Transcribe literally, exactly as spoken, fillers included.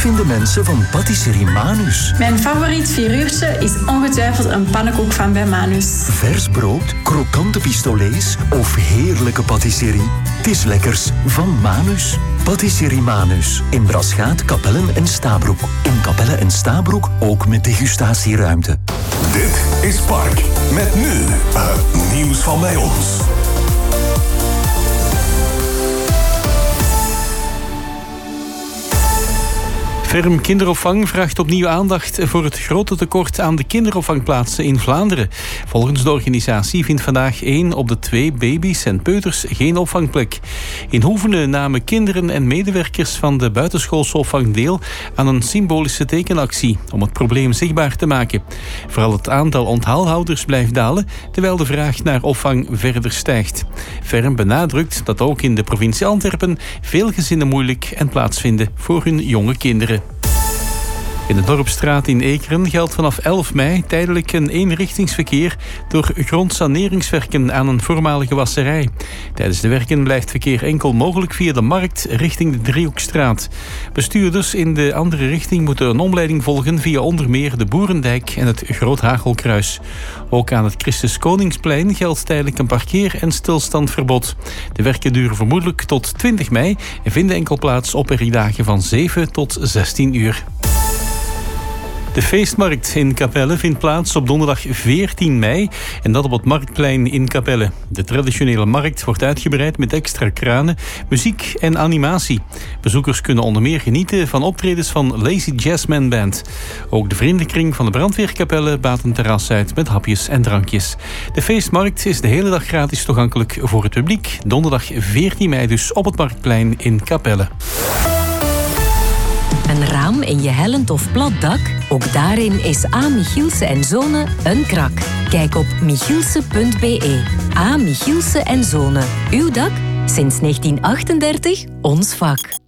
vinden mensen van patisserie Manus? Mijn favoriet vieruurtje is ongetwijfeld een pannenkoek van bij Manus. Vers brood, krokante pistolets of heerlijke patisserie? Het is lekkers van Manus. Patisserie Manus. In Braschaat, Capelle en Stabroek. In Capelle en Stabroek ook met degustatieruimte. Dit is Park. Met nu uh, nieuws van bij ons. Ferm Kinderopvang vraagt opnieuw aandacht voor het grote tekort aan de kinderopvangplaatsen in Vlaanderen. Volgens de organisatie vindt vandaag één op de twee baby's en peuters geen opvangplek. In Hoevenen namen kinderen en medewerkers van de buitenschoolse opvang deel aan een symbolische tekenactie om het probleem zichtbaar te maken. Vooral het aantal onthaalhouders blijft dalen, terwijl de vraag naar opvang verder stijgt. Ferm benadrukt dat ook in de provincie Antwerpen veel gezinnen moeilijk een plaats vinden voor hun jonge kinderen. In de Dorpsstraat in Ekeren geldt vanaf elf mei tijdelijk een eenrichtingsverkeer door grondsaneringswerken aan een voormalige wasserij. Tijdens de werken blijft verkeer enkel mogelijk via de markt richting de Driehoekstraat. Bestuurders in de andere richting moeten een omleiding volgen via onder meer de Boerendijk en het Groot Hagelkruis. Ook aan het Christus Koningsplein geldt tijdelijk een parkeer- en stilstandverbod. De werken duren vermoedelijk tot twintig mei en vinden enkel plaats op werkdagen van zeven tot zestien uur. De feestmarkt in Capelle vindt plaats op donderdag veertien mei en dat op het Marktplein in Capelle. De traditionele markt wordt uitgebreid met extra kranen, muziek en animatie. Bezoekers kunnen onder meer genieten van optredens van Lazy Jazzman Band. Ook de vriendenkring van de brandweerkapelle baat een terras uit met hapjes en drankjes. De feestmarkt is de hele dag gratis toegankelijk voor het publiek. Donderdag veertien mei dus op het Marktplein in Capelle. Een raam in je hellend of plat dak? Ook daarin is A. Michielsen en Zonen een krak. Kijk op michielsen punt be. A. Michielsen en Zonen. Uw dak? Sinds negentien achtendertig ons vak.